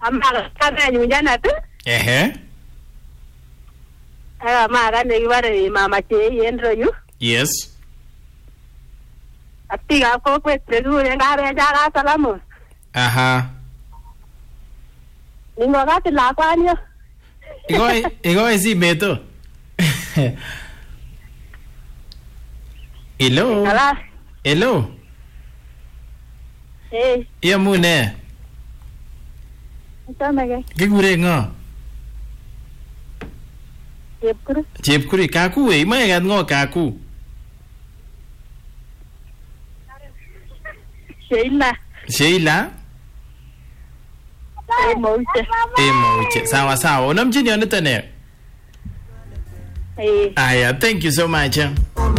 Ama kamenyu Janet. Mara nekibare Mama Chei en royu. Yes. Ak biikab kokwet chekikuren Kabecha Salamu. Aha. Ningokati lakwani. Igoi simeto. Hello. Hello. Hey. Yamune. Chamege. Kikure ngo? Chepkuri kaku imae kat ngo kaku? Sheila? Emauche. Sawa. Unamjini onito ne? Aya, thank you so much.